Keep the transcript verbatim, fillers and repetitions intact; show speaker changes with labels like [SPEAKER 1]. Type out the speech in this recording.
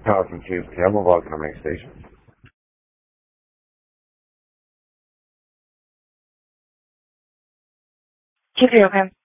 [SPEAKER 1] Carlton Cube Camel, Volcanomic Station.
[SPEAKER 2] Q P O, ma'am.